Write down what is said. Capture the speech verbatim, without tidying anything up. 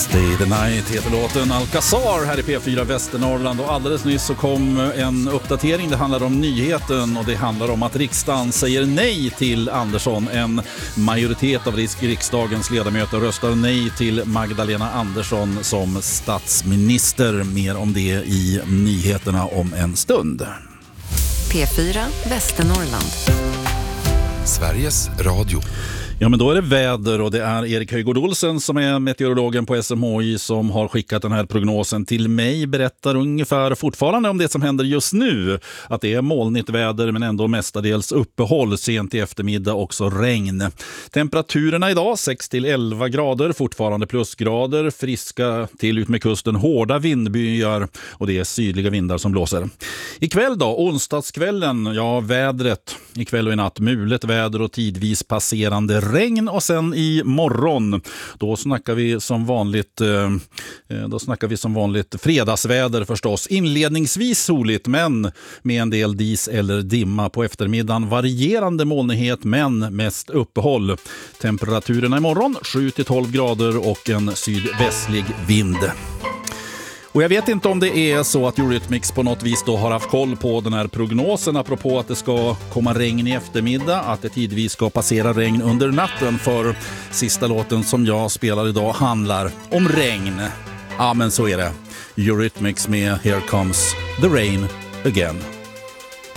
Stay the Night heter låten Alcazar här i P fyra Västernorrland, och alldeles nyss så kom en uppdatering. Det handlar om nyheten, och det handlar om att riksdagen säger nej till Andersson. En majoritet av riksdagens ledamöter röstar nej till Magdalena Andersson som statsminister. Mer om det i nyheterna om en stund. P fyra Västernorrland. Sveriges Radio. Ja, men då är det väder, och det är Erik Höjgård Olsen som är meteorologen på S M H I som har skickat den här prognosen till mig. Berättar ungefär fortfarande om det som händer just nu. Att det är molnigt väder men ändå mestadels uppehåll, sent i eftermiddag också regn. Temperaturerna idag sex till elva grader, fortfarande plusgrader, friska till ut med kusten, hårda vindbyar, och det är sydliga vindar som blåser. Ikväll då, onsdagskvällen, ja vädret ikväll och i natt, mulet väder och tidvis passerande regn, och sen i morgon då snackar vi som vanligt eh, då snackar vi som vanligt fredagsväder förstås. Inledningsvis soligt men med en del dis eller dimma. På eftermiddagen varierande molnighet men mest uppehåll. Temperaturerna imorgon sju till tolv grader och en sydvästlig vind. Och jag vet inte om det är så att Eurythmics på något vis då har haft koll på den här prognosen apropå att det ska komma regn i eftermiddag, att det tidvis ska passera regn under natten, för sista låten som jag spelar idag handlar om regn. Ja, men så är det. Eurythmics med Here Comes the Rain Again.